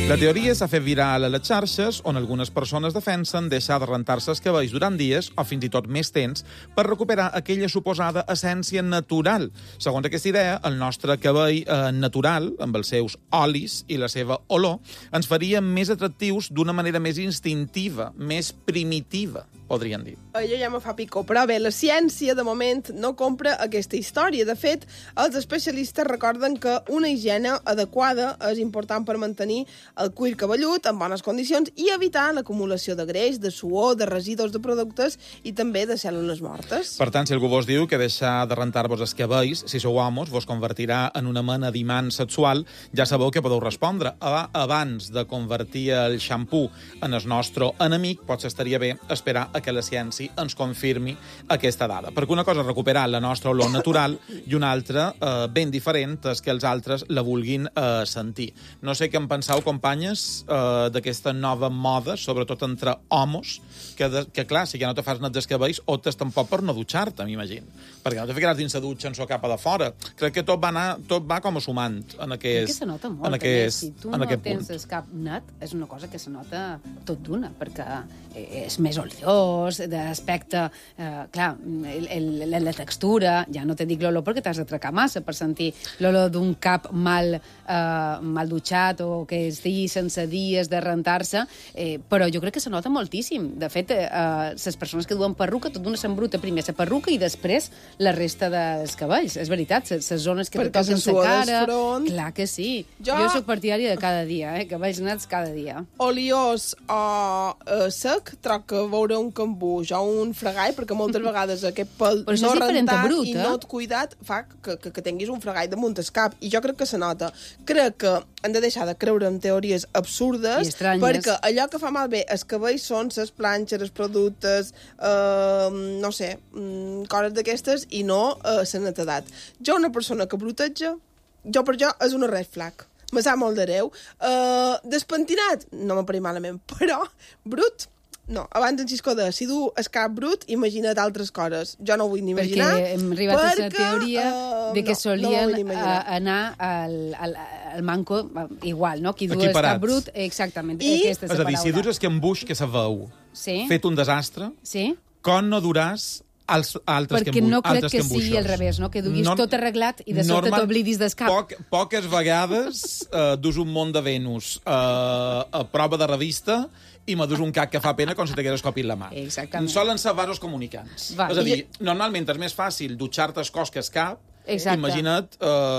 La teoria s'ha fet viral a les xarxes, on algunes persones defensen deixar de rentar-se els cabells durant dies, o fins i tot més temps, per recuperar aquella suposada essència natural. Segons aquesta idea, el nostre cabell natural, amb els seus olis i la seva olor, ens faria més atractius d'una manera més instintiva, més primitiva, podríem dir. Allò ja me fa picor, però bé, la ciència, de moment, no compra aquesta història. De fet, els especialistes recorden que una higiene adequada és important per mantenir el cuir cabellut en bones condicions i evitar l'acumulació de greix, de suor, de residus de productes i també de cèl·lules mortes. Per tant, si algú vos diu que deixar de rentar-vos els cabells, si sou homes, vos convertirà en una mena d'imant sexual, ja sabeu que podeu respondre. Abans de convertir el xampú en el nostre enemic, potser estaria bé esperar a que la ciència ens confirmi aquesta dada. Perquè una cosa és recuperar la nostra olor natural i una altra, ben diferent, és que els altres la vulguin sentir. No sé què en penseu, companyes, d'aquesta nova moda, sobretot entre homes, que clar, si ja no te fas net dels cabells, optes tampoc per no dutxar-te, m'imagino. Perquè no te ficaràs dins la dutxa en so capa de fora. Crec que tot va com a sumant en aquest, que se nota molt, si tu no tens el cap net, és una cosa que se nota tot d'una, perquè és més oliós, d'aspecte, clar, la textura, ja no te dic l'olor perquè t'has d'atracar massa per sentir l'olor d'un cap mal dutxat o que estigui sense dies de rentar-se, però jo crec que se nota moltíssim. De fet, les persones que duen perruca, tot d'una s'embruta primer la perruca i després la resta dels cabells. És veritat, les zones que te toquen la cara... Clar que sí. Jo soc partidària de cada dia, cabells nets cada dia. Oliós o sec, troc que veure un cambuix o un fregall, perquè moltes vegades aquest pèl no rentat i no cuidat fa que tinguis un fregall damunt el cap. I jo crec que se nota. Crec que hem de deixar de creure en teories absurdes, perquè allò que fa malbé els cabells són les planxes, els productes, no sé, coses d'aquestes, i no la netedat. Jo, una persona que bruteja, per jo és una red flag. Me sap molt de greu. Despentinat, no m'apareix malament, però brut, no. Abans en Xisco de, si du el cap brut, imagina't altres coses. Jo no ho vull ni imaginar. Perquè hem arribat a la teoria de que solien anar al manco igual, no? Qui du el cap brut, exactament. És a dir, si durs el cambuix que se veu fet un desastre, com no duràs els altres perquè no crec que sigui al revés, no? Que duguis tot arreglat i de sobte t'oblidis del cap. Poques vegades dus un món de Venus a prova de revista i me dus un cap que fa pena com si t'hagués escopit la mà. Exactament. Solen ser vasos comunicants. És a dir, normalment és més fàcil dutxar-te el cos que el cap. Imagina't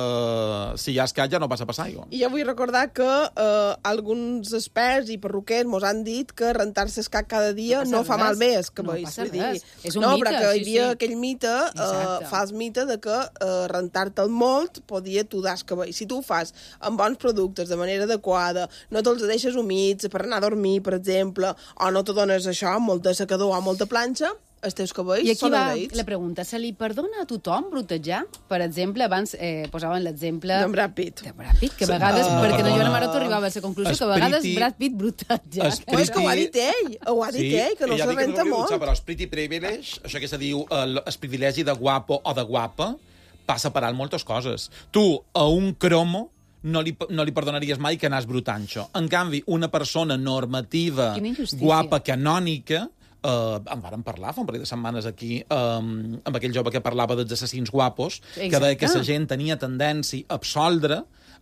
si hi ha escat ja no passa a passar aigua. I jo vull recordar que alguns experts i perruquers mos han dit que rentar-se el cap cada dia no fa mal bé els cabells. No passa res. És un mite. Però que hi havia aquell mite, fals mite, de que rentar-te'l molt podia tudar el cabell. Si tu ho fas amb bons productes, de manera adequada, no te'ls deixes humits per anar a dormir, per exemple, o no te dones això, molta secador o molta planxa, els teus cabells són agraïts. I aquí va la pregunta, se li perdona a tothom brutejar? Per exemple, abans posaven l'exemple... De Brad Pitt. Que a vegades, perquè no Joana Maroto arribava a la conclusió que a vegades Brad Pitt bruteja. És que ho ha dit ell, que no se renta molt. Però el pretty privilege, això que se diu el privilegi de guapo o de guapa, passa per alt moltes coses. Tu, a un cromo, no li perdonaries mai que anàs brutanxo. En canvi, una persona normativa, guapa, canònica, en vàrem parlar fa un parell de setmanes aquí amb aquell jove que parlava dels assassins guapos, que deia que la gent tenia tendència a absoldre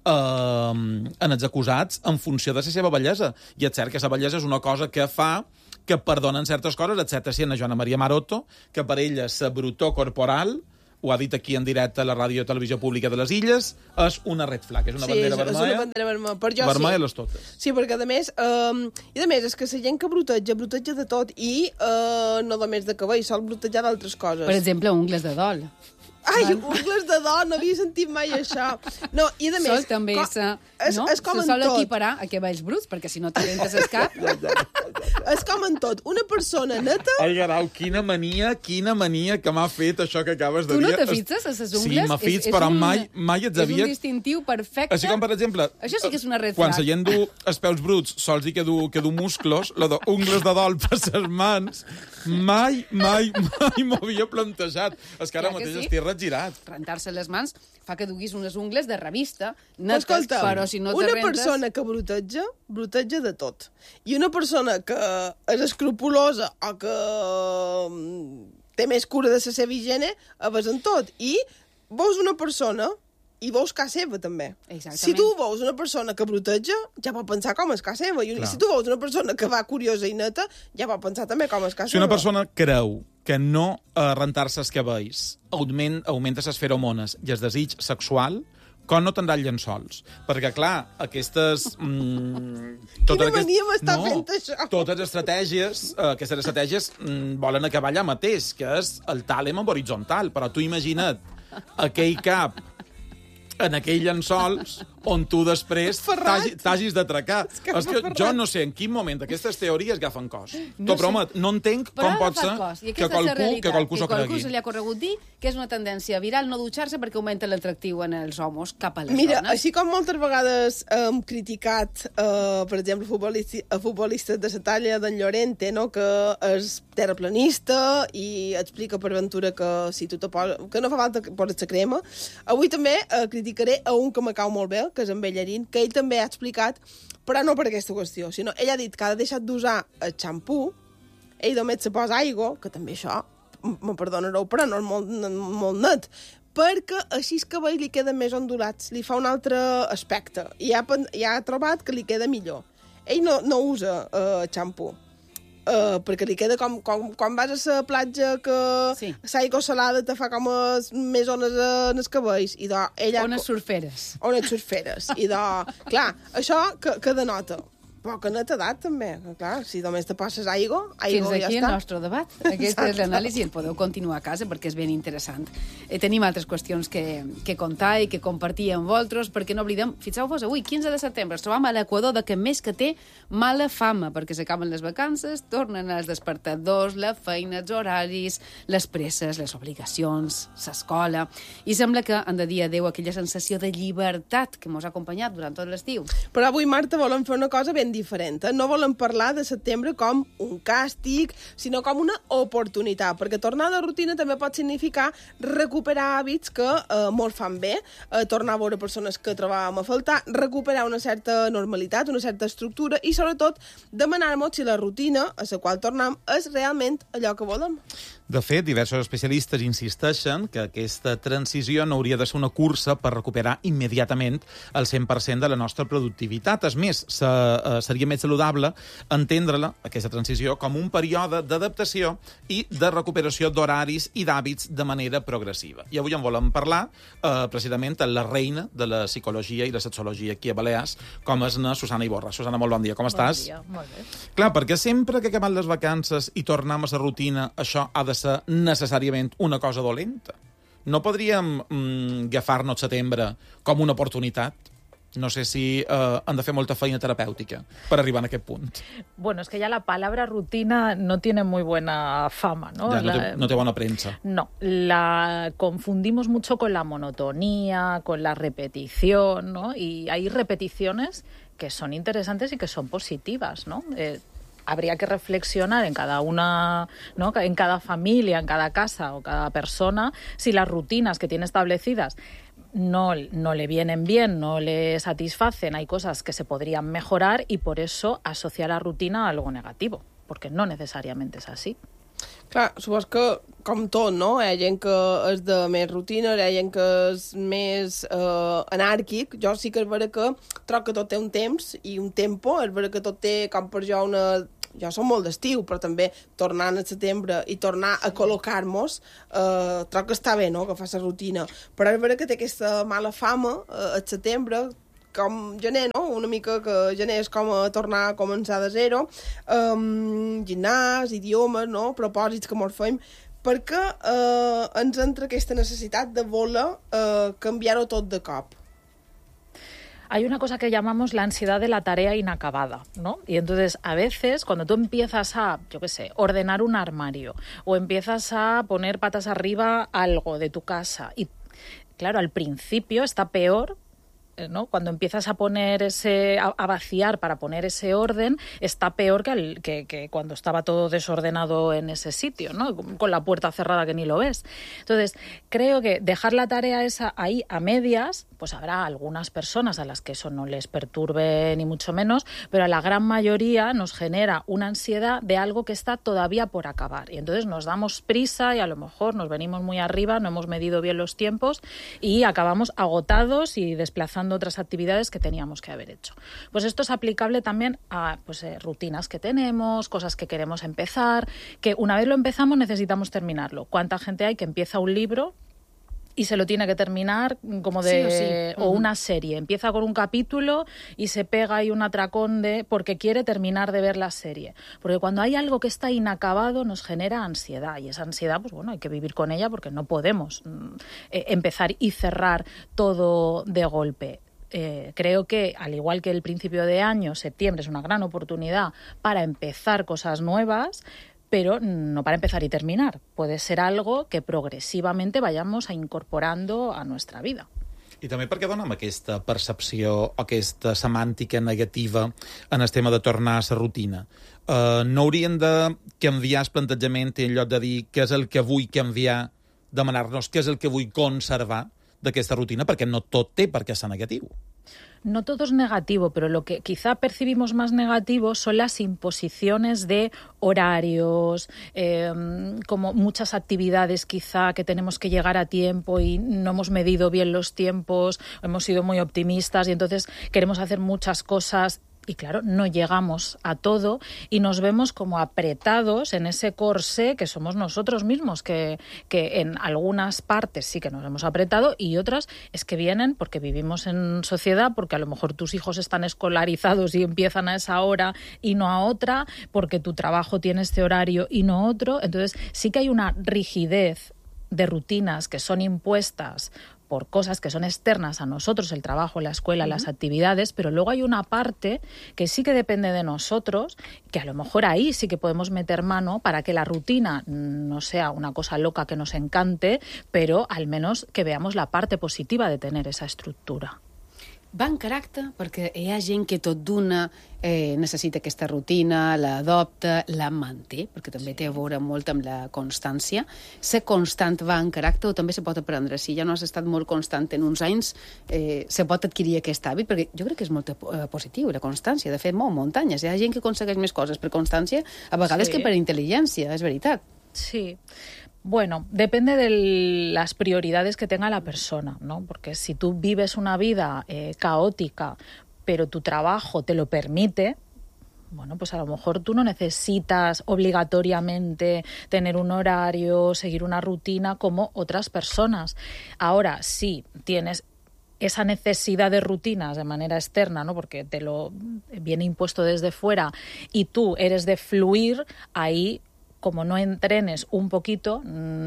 en els acusats en funció de la seva bellesa. I és cert que la bellesa és una cosa que fa que perdonen certes coses, excepte si en Joana Maria Maroto, que per ella la brutor corporal, ho ha dit aquí en directe a la ràdio i televisió pública de les Illes, és una red flag, és una bandera vermella. Sí, és una bandera vermella. Per jo vermella les totes. Sí, perquè a més, és que la gent que bruteja de tot i no només de cabell, sol brutejar d'altres coses. Per exemple, ungles de dol. Ai, ungles de dol, no havia sentit mai això. No, i a més... Sol també és com en tot. Se sol equiparar a cabells bruts, perquè si no te rentes el cap... És com en tot. Una persona neta... Ai, Garau, quina mania que m'ha fet això que acabes de dir. Tu no te fixes a les ungles? Sí, m'ha fix, però mai ets havia... És un distintiu perfecte. Així com, per exemple... Això sí que és una red flag. Quan la gent du els peus bruts, sols dir que du musclos, la d'ungles de dol per les mans, mai m'ho havia plantejat. És que ara mateix estic girat. Rentar-se les mans fa que duguis unes ungles de revista, netes, però si no te rentes... Una persona que bruteja de tot. I una persona que és escrupulosa o que té més cura de la seva higiene, a vegades en tot. I veus una persona i veus casa seva, també. Exactament. Si tu veus una persona que bruteja, ja pot pensar com és casa seva. I si tu veus una persona que va curiosa i neta, ja pot pensar també com és casa seva. Si una persona creu que no rentar-se els cabells augmenta les feromones i el desig sexual, com no tindrà llençols? Perquè, clar, aquestes... Quina mania m'està fent això? Totes aquestes estratègies volen acabar allà mateix, que és el tàlem en horitzontal. Però tu imagina't aquell cap en aquells llençols on tu després t'hagis d'atracar. És que jo no sé en quin moment aquestes teories agafen cos. T'ho promet, no entenc com pot ser que qualcú s'ho cregui. Qualcú se li ha corregut dir que és una tendència viral no dutxar-se perquè augmenta l'atractiu en els homes cap a les dones. Mira, així com moltes vegades hem criticat, per exemple, futbolistes de la talla d'en Llorente, no? Que és terraplanista i explica per aventura que si tu que no fa falta que poses la crema. Avui també criticaré a un que me cau molt bé, que és en Bellerín, que ell també ha explicat, però no per aquesta qüestió, sinó ell ha dit que ha deixat d'usar el xampú, ell només se posa aigua, que també això, me perdonareu, però no és molt net, perquè així els cabells li queden més ondulats, li fa un altre aspecte, i ha trobat que li queda millor. Ell no usa xampú, perquè li queda com quan vas a la platja que l'aigua salada te fa com més ones en els cabells. Ones surferes. Ones surferes. I clar, això que denota. Poca netedat, també. Clar, si només te passes aigua ja està. Fins aquí el nostre debat. Aquesta és l'anàlisi i el podeu continuar a casa perquè és ben interessant. Tenim altres qüestions que contar i que compartir amb vosaltres, perquè no oblidem, fixeu-vos, avui, 15 de setembre, ens trobam a l'Equador de que més que té mala fama, perquè s'acaben les vacances, tornen els despertadors, la feina, els horaris, les presses, les obligacions, l'escola, i sembla que han de dir adéu a aquella sensació de llibertat que ens ha acompanyat durant tot l'estiu. Però avui, Marta, volem fer una cosa ben diferent. No volem parlar de setembre com un càstig, sinó com una oportunitat, perquè tornar a la rutina també pot significar recuperar hàbits que molt fan bé, tornar a veure persones que trobàvem a faltar, recuperar una certa normalitat, una certa estructura i, sobretot, demanar-nos si la rutina a la qual tornem és realment allò que volem. De fet, diversos especialistes insisteixen que aquesta transició no hauria de ser una cursa per recuperar immediatament el 100% de la nostra productivitat. És més, seria més saludable entendre-la, aquesta transició, com un període d'adaptació i de recuperació d'horaris i d'hàbits de manera progressiva. I avui en volem parlar precisament amb la reina de la psicologia i la sexologia aquí a Balears, com és na Susana Iborra. Susana, molt bon dia, com estàs? Bon dia, molt bé. Clar, perquè sempre que acaben les vacances i tornem a la rutina, això ha de ser necessàriament una cosa dolenta. No podríem agafar-nos setembre com una oportunitat? No sé si han de fer molta feina terapèutica per arribar a aquest punt. Bueno, es que ya la palabra rutina no tiene muy buena fama, ¿no? Ya, no té bona prensa. No, la confundimos mucho con la monotonía, con la repetición, ¿no? Y hay repeticiones que son interesantes y que son positivas, ¿no? Habría que reflexionar en cada una, ¿no? En cada familia, en cada casa o cada persona, si las rutinas que tiene establecidas no le vienen bien, no le satisfacen, hay cosas que se podrían mejorar y por eso asociar la rutina a algo negativo, porque no necesariamente es así. Clar, supos que, com tot, no? Hi ha gent que és de més rutina, hi ha gent que és més anàrquic. Jo sí que és vera que trobo que tot té un temps i un tempo. És vera que tot té, com per jo, una... Jo som molt d'estiu, però també tornant a setembre i tornar a col·locar-nos, trobo que està bé, no?, que fa la rutina. Però és vera que té aquesta mala fama a setembre, com gener, no? Una mica que gener és com a tornar a començar de zero, gimnàs, idiomes, no? Propòsits que mos fem, perquè ens entra aquesta necessitat de voler canviar-ho tot de cop. Hay una cosa que llamamos la ansiedad de la tarea inacabada, ¿no? Y entonces, a veces, cuando tú empiezas a, yo qué sé, ordenar un armario o empiezas a poner patas arriba algo de tu casa y, claro, al principio está peor ¿no? Cuando empiezas a poner a vaciar para poner ese orden, está peor que cuando estaba todo desordenado en ese sitio, ¿no? Con la puerta cerrada que ni lo ves. Entonces, creo que dejar la tarea esa ahí a medias, pues habrá algunas personas a las que eso no les perturbe ni mucho menos, pero a la gran mayoría nos genera una ansiedad de algo que está todavía por acabar. Y entonces nos damos prisa y a lo mejor nos venimos muy arriba, no hemos medido bien los tiempos y acabamos agotados y desplazando otras actividades que teníamos que haber hecho. Pues esto es aplicable también a rutinas que tenemos, cosas que queremos empezar, que una vez lo empezamos necesitamos terminarlo. ¿Cuánta gente hay que empieza un libro y se lo tiene que terminar como de sí. O una serie? Empieza con un capítulo y se pega ahí un atracón porque quiere terminar de ver la serie. Porque cuando hay algo que está inacabado nos genera ansiedad, y esa ansiedad, pues bueno, hay que vivir con ella porque no podemos empezar y cerrar todo de golpe. Creo que, al igual que el principio de año, septiembre es una gran oportunidad para empezar cosas nuevas, pero no para empezar y terminar. Puede ser algo que progressivamente vayamos incorporando a nuestra vida. I també perquè dona amb aquesta percepció, aquesta semàntica negativa en el tema de tornar a la rutina. No haurien de canviar el plantejament en lloc de dir què és el que vull canviar, demanar-nos què és el que vull conservar d'aquesta rutina, perquè no tot té per què ser negatiu. No todo es negativo, pero lo que quizá percibimos más negativo son las imposiciones de horarios, como muchas actividades quizá que tenemos que llegar a tiempo y no hemos medido bien los tiempos, hemos sido muy optimistas y entonces queremos hacer muchas cosas. Y claro, no llegamos a todo y nos vemos como apretados en ese corsé que somos nosotros mismos, que en algunas partes sí que nos hemos apretado y otras es que vienen porque vivimos en sociedad, porque a lo mejor tus hijos están escolarizados y empiezan a esa hora y no a otra, porque tu trabajo tiene este horario y no otro. Entonces sí que hay una rigidez de rutinas que son impuestas por cosas que son externas a nosotros, el trabajo, la escuela, las actividades, pero luego hay una parte que sí que depende de nosotros, que a lo mejor ahí sí que podemos meter mano para que la rutina no sea una cosa loca que nos encante, pero al menos que veamos la parte positiva de tener esa estructura. Va en caràcter, perquè hi ha gent que tot d'una necessita aquesta rutina, l'adopta, la manté, perquè també té a veure molt amb la constància. Ser constant va en caràcter o també se pot aprendre? Si ja no has estat molt constant en uns anys, se pot adquirir aquest hàbit? Perquè jo crec que és molt positiu, la constància. De fet, muntanyes. Hi ha gent que aconsegueix més coses per constància, a vegades que per intel·ligència, és veritat. Sí. Bueno, depende de las prioridades que tenga la persona, ¿no? Porque si tú vives una vida caótica, pero tu trabajo te lo permite, bueno, pues a lo mejor tú no necesitas obligatoriamente tener un horario, seguir una rutina como otras personas. Ahora, si tienes esa necesidad de rutinas de manera externa, ¿no? Porque te lo viene impuesto desde fuera y tú eres de fluir, ahí como no entrenes un poquito,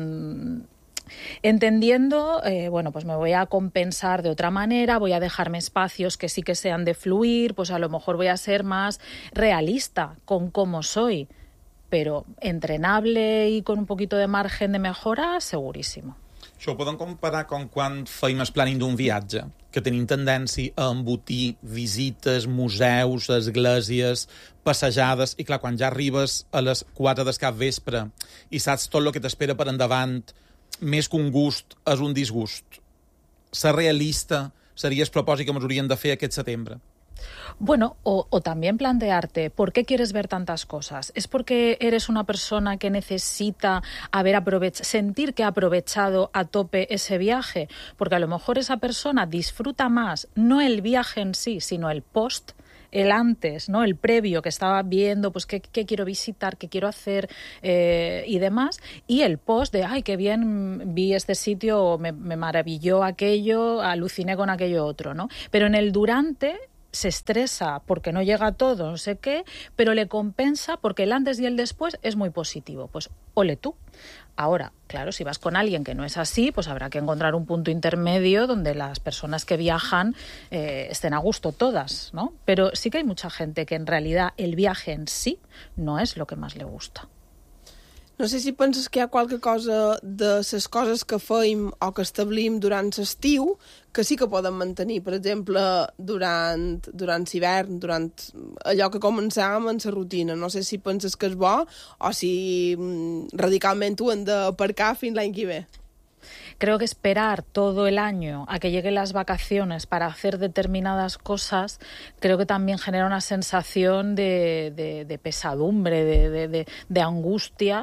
entendiendo, bueno, pues me voy a compensar de otra manera, voy a dejarme espacios que sí que sean de fluir, pues a lo mejor voy a ser más realista con cómo soy, pero entrenable y con un poquito de margen de mejora, segurísimo. Això ho podem comparar com quan feim el planning d'un viatge, que tenim tendència a embotir visites, museus, esglésies, passejades, i clar, quan ja arribes a les 4 del capvespre i saps tot el que t'espera per endavant, més que un gust, és un disgust. Ser realista seria el propòsit que ens hauríem de fer aquest setembre. Bueno, o también plantearte, ¿por qué quieres ver tantas cosas? ¿Es porque eres una persona que necesita sentir que ha aprovechado a tope ese viaje? Porque a lo mejor esa persona disfruta más, no el viaje en sí, sino el post, el antes, ¿no? El previo que estaba viendo, pues qué quiero visitar, qué quiero hacer y demás, y el post de, ay, qué bien vi este sitio, me maravilló aquello, aluciné con aquello otro, ¿no? Pero en el durante se estresa porque no llega a todo, no sé qué, pero le compensa porque el antes y el después es muy positivo. Pues ole tú. Ahora, claro, si vas con alguien que no es así, pues habrá que encontrar un punto intermedio donde las personas que viajan estén a gusto todas, ¿no? Pero sí que hay mucha gente que en realidad el viaje en sí no es lo que más le gusta. No sé si penses que hi ha qualque cosa de les coses que feim o que establim durant l'estiu que sí que poden mantenir, per exemple, durant l'hivern, durant allò que començàvem en la rutina. No sé si penses que és bo o si radicalment ho hem d'aparcar fins l'any que ve. Creo que esperar todo el año a que lleguen las vacaciones para hacer determinadas cosas, creo que también genera una sensación de pesadumbre, de angustia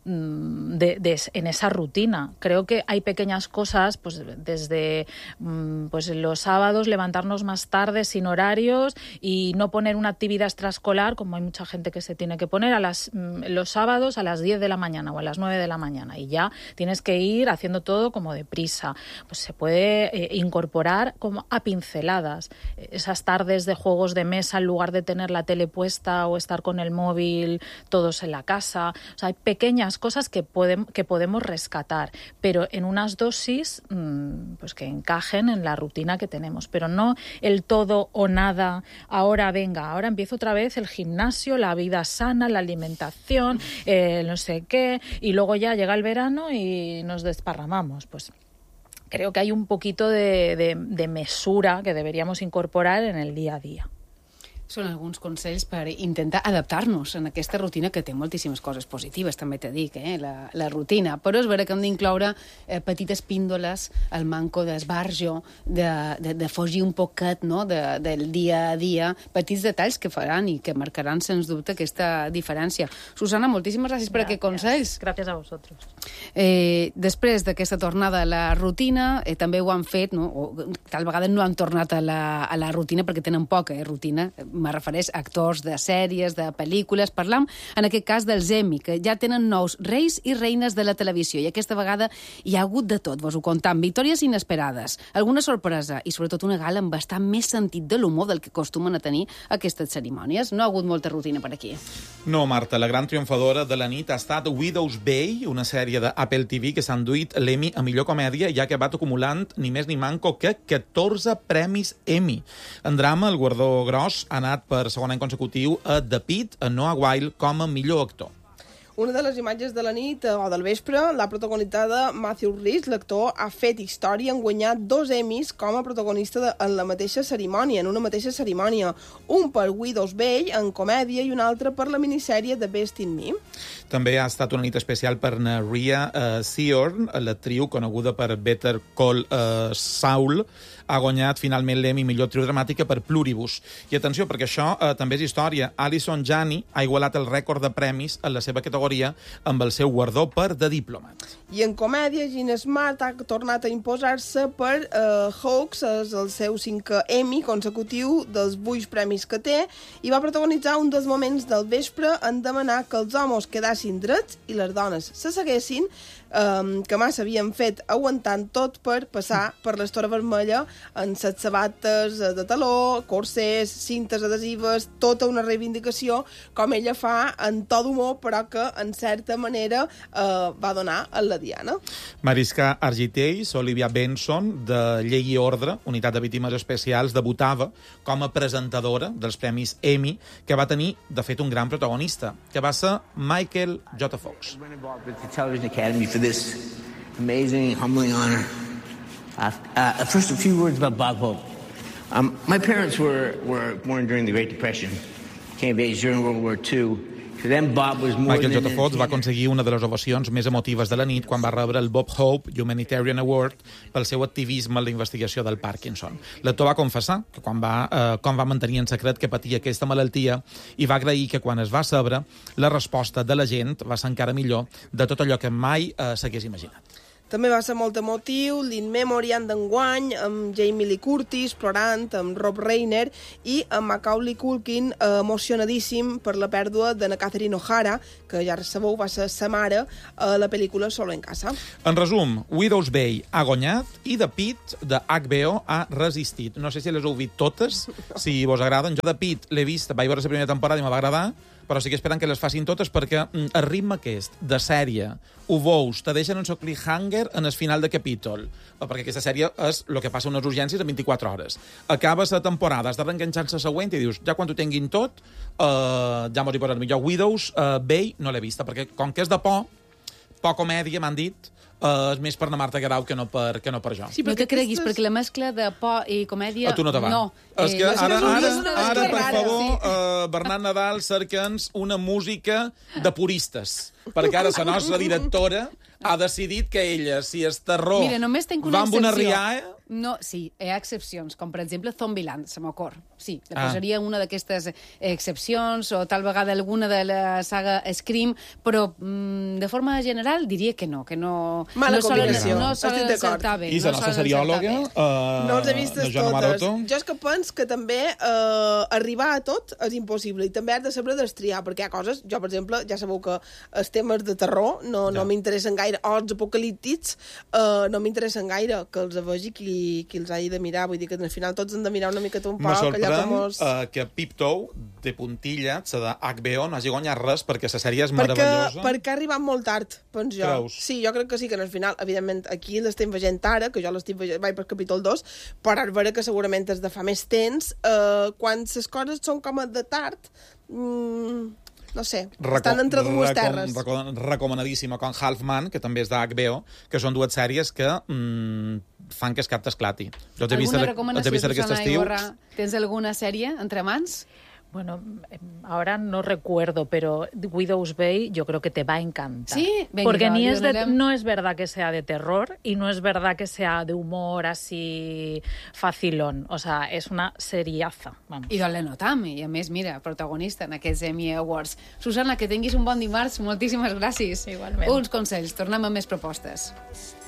en esa rutina. Creo que hay pequeñas cosas, pues desde pues los sábados levantarnos más tarde sin horarios y no poner una actividad extraescolar, como hay mucha gente que se tiene que poner los sábados a las 10 de la mañana o a las 9 de la mañana y ya tienes que ir haciendo todo como deprisa. Pues se puede incorporar como a pinceladas esas tardes de juegos de mesa en lugar de tener la tele puesta o estar con el móvil todos en la casa. O sea, hay pequeñas cosas que podemos rescatar, pero en unas dosis pues que encajen en la rutina que tenemos, pero no el todo o nada. Ahora empiezo otra vez el gimnasio, la vida sana, la alimentación, no sé qué, y luego ya llega el verano y nos desparramamos. Pues creo que hay un poquito de mesura que deberíamos incorporar en el día a día. Són alguns consells per intentar adaptar-nos en aquesta rutina que té moltíssimes coses positives, també t'he dit, la rutina. Però és vera que hem d'incloure petites píndoles al manco d'esbarjo, de fugir un poquet, no?, del dia a dia, petits detalls que faran i que marcaran, sens dubte, aquesta diferència. Susana, moltíssimes gràcies per aquests consells. Gràcies a vosaltres. Després d'aquesta tornada a la rutina, també ho han fet, no?, o tal vegada no han tornat a la rutina perquè tenen poca rutina. Me refereix a actors de sèries, de pel·lícules. Parlam, en aquest cas, dels Emmy, que ja tenen nous reis i reines de la televisió. I aquesta vegada hi ha hagut de tot, vos ho contam. Victòries inesperades, alguna sorpresa i, sobretot, una gala amb bastant més sentit de l'humor del que acostumen a tenir aquestes cerimònies. No ha hagut molta rutina per aquí. No, Marta, la gran triomfadora de la nit ha estat Widow's Bay, una sèrie d'Apple TV que s'ha enduit l'Emmy a millor comèdia i ha acabat acumulant ni més ni manco que 14 premis Emmy. En drama, el guardó gros ha anat per segon any consecutiu a The Pitt, a Noah Wyle com a millor actor. Una de les imatges de la nit o del vespre l'ha protagonitzada Matthew Rhys. L'actor ha fet història en guanyar 2 Emmys com a protagonista en la mateixa cerimònia, en una mateixa cerimònia. Un per Widow's Bay, en comèdia, i un altre per la minissèrie The Best in Me. També ha estat una nit especial per Rhea Seehorn, l'actriu coneguda per Better Call Saul. Ha guanyat finalment l'Emmy millor actriu dramàtica per Pluribus. I atenció, perquè això també és història. Allison Janney ha igualat el rècord de premis en la seva categoria amb el seu guardó per The Diplomat. I en comèdia, Jean Smart ha tornat a imposar-se per Hawks, és el seu 5è Emmy consecutiu dels 8 premis que té, i va protagonitzar un dels moments del vespre en demanar que els homes quedassin drets i les dones se seguessin, que massa havien fet aguantant tot per passar per l'estora vermella en les sabates de taló, corsers, cintes adhesives, tota una reivindicació, com ella fa en to d'humor, però que en certa manera va donar a la diana. Mariska Hargitay, Olivia Benson, de Llei i Ordre, Unitat de Víctimes Especials, debutava com a presentadora dels Premis Emmy, que va tenir, de fet, un gran protagonista, que va ser Michael J. Fox. For this amazing, humbling honor. First, a few words about Bob Hope. My parents were born during the Great Depression, came of age during World War II. For them, Bob was more Michael J. Fox va aconseguir una de les ovacions més emotives de la nit quan va rebre el Bob Hope Humanitarian Award pel seu activisme en la investigació del Parkinson. L'actor va confessar que com va mantenir en secret que patia aquesta malaltia i va agrair que quan es va saber la resposta de la gent va ser encara millor de tot allò que mai s'hagués imaginat. També va ser molt emotiu l'In Memoriam d'enguany, amb Jamie Lee Curtis plorant, amb Rob Reiner i amb Macaulay Culkin emocionadíssim per la pèrdua de na Catherine O'Hara, que ja sabeu va ser sa mare a la pel·lícula Solo en casa. En resum, Widow's Bay ha guanyat i The Pitt de HBO ha resistit. No sé si les heu vist totes, si vos agraden. Jo The Pitt l'he vist, vaig veure la primera temporada i me va agradar, però sí que esperen que les facin totes perquè el ritme aquest de sèrie, ho veus, te deixen en el cliffhanger en el final de capítol, perquè aquesta sèrie és el que passa unes urgències a 24 hores. Acabes la temporada, has de reenganxar la següent i dius, ja quan ho tinguin tot, ja m'ho hi posaré millor. Widow's Bay no l'he vista, perquè com que és de por, por comèdia, m'han dit, és més per la Marta Guerau que no per jo. Sí, no te creguis, perquè la mescla de por i comèdia... A tu no te va. No. És que ara, per favor, Bernat Nadal, cerca'ns una música de puristes, perquè ara la nostra directora ha decidit que ella, si és terror, va amb una rialla... No, sí, hi ha excepcions, com per exemple Zombieland, se m'ocor. Sí, la posaria una d'aquestes excepcions, o tal vegada alguna de la saga Scream, però de forma general diria que no. Mala combinació. No solen saltar bé. I la nostra seriòloga, no els he vistes totes. Jo és que penso que també arribar a tot és impossible, i també has de saber destriar, perquè hi ha coses, jo per exemple, ja sabeu que els temes de terror no m'interessen gaire, o els apocalíptics no m'interessen gaire, que els vegi qui els hagi de mirar, vull dir que al final tots hem de mirar una miqueta un poc. Me sorprèn que Pip-Toe, de puntilla, la de HBO, no hagi guanyat res, perquè la sèrie és meravellosa. Perquè ha arribat molt tard, penso jo. Creus? Sí, jo crec que sí, que al final, evidentment, aquí l'estem veient ara, que jo l'estic veient, vaig per capítol 2, però ara veure que segurament és de fa més temps, quan les coses són com de tard, no sé, estan entre dues terres. Recomanadíssima, com Halfman, que també és de HBO, que són dues sèries que fan que el cap t'esclati. Alguna recomanació, Susana Iborra? Tens alguna sèrie entre mans? Bueno, ahora no recuerdo, pero Widow's Bay yo creo que te va a encantar. Sí, venga, porque no es verdad que sea de terror y no es verdad que sea de humor así facilón. O sea, es una seriaza. Vamos. I d'on l'anotam, i a més, mira, protagonista en aquests Emmy Awards. Susana, que tinguis un bon dimarts, moltíssimes gràcies. Igualment. Uns consells, tornem amb més propostes.